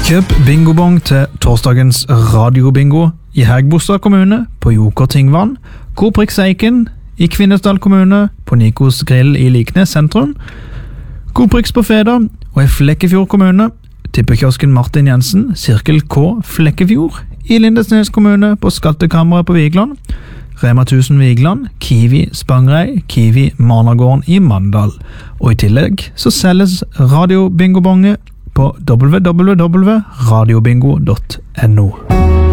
Kjøp bingobong til torsdagens radiobingo i Hægebostad kommune, på Joker Tingvann, Coop Riksseiken, i Kvinesdal kommune, på Nikos Grill i Liknes sentrum, Coop Riks på Feda, og i Flekkefjord kommune, tippekiosken Martin Jensen, Sirkel K Flekkefjord, i Lindesnes kommune, på Skattekammeret på Vigland, Rema 1000 Vigland, Kiwi Spangrei, Kiwi Marnagården i Mandal, og i tillegg så selges radiobingobonge på www.radiobingo.no.